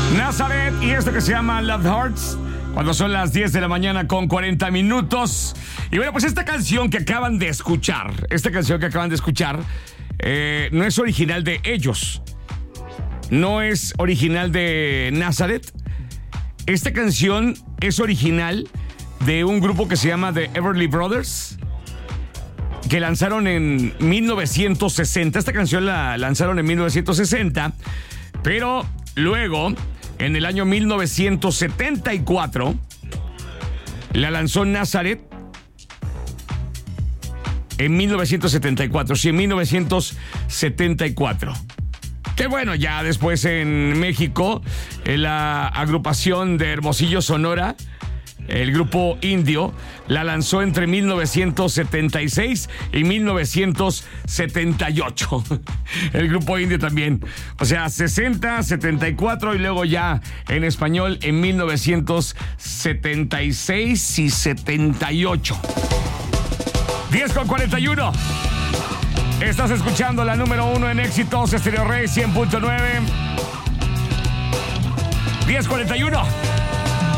Nazareth y esto que se llama Love Hearts, cuando son las 10 de la mañana con 40 minutos. Y bueno, pues esta canción que acaban de escuchar, no es original de ellos. No es original de Nazareth. Esta canción es original de un grupo que se llama The Everly Brothers, que lanzaron en 1960. Esta canción la lanzaron en 1960, pero luego, en el año 1974, la lanzó Nazareth. En 1974, sí, en 1974. Que bueno, ya después en México, la agrupación de Hermosillo, Sonora, el grupo Indio, la lanzó entre 1976 y 1978. El grupo Indio también. O sea, 60, 74 y luego ya en español en 1976 y 78. 10:41. Estás escuchando la número 1 en éxitos, Stereo Rey 100.9. 10:41.